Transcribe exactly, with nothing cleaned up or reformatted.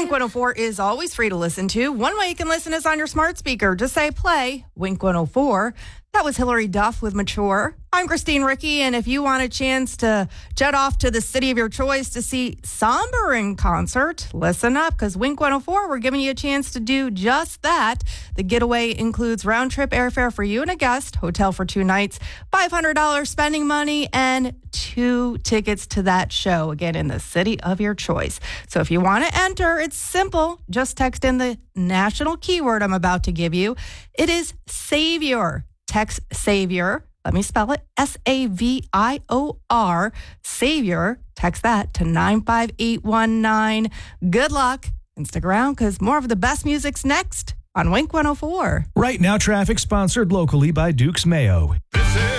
Wink one oh four is always free to listen to. One way you can listen is on your smart speaker. Just say play Wink one oh four. That was Hillary Duff with Mature. I'm Christine Ricky, and if you want a chance to jet off to the city of your choice to see Somber in concert, listen up, because Wink one oh four, we're giving you a chance to do just that. The getaway includes round-trip airfare for you and a guest, hotel for two nights, five hundred dollars spending money, and two tickets to that show, again, in the city of your choice. So if you want to enter, it's simple. Just text in the national keyword I'm about to give you. It is Savior. Text Savior. Let me spell it. S A V I O R. Savior. Text that to nine five eight one nine. Good luck. And stick around because more of the best music's next on Wink one oh four. Right Now Traffic, sponsored locally by Duke's Mayo.